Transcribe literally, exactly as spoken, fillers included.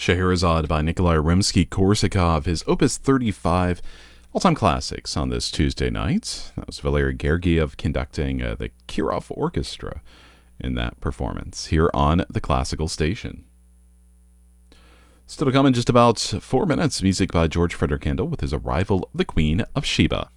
Scheherazade by Nikolai Rimsky-Korsakov, his Opus thirty-five, all-time classics on this Tuesday night. That was Valery Gergiev conducting uh, the Kirov Orchestra in that performance here on the Classical Station. Still to come in just about four minutes, music by George Frederick Handel with his Arrival of the Queen of Sheba.